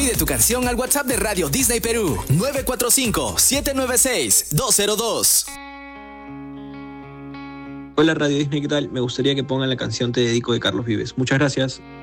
Pide tu canción al WhatsApp de Radio Disney Perú, 945-796-202. Hola Radio Disney, ¿qué tal? Me gustaría que pongan la canción Te Dedico de Carlos Vives. Muchas gracias.